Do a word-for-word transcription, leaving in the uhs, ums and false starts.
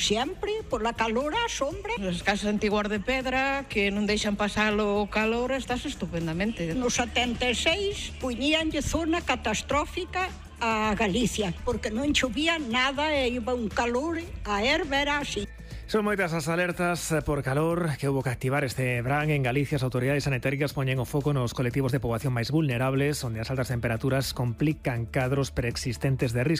sempre, pola calor á sombra. As casas antiguas de pedra que non deixan pasar o calor, estás estupendamente. No setenta e seis poñíanlle zona catastrófica a Galicia, porque non chovía nada e iba un calor, a herba era así. Son moitas as alertas por calor que houbo que activar este verán en Galicia. As autoridades sanitarias poñen o foco nos colectivos de poboación máis vulnerables, onde as altas temperaturas complican cadros preexistentes de risco.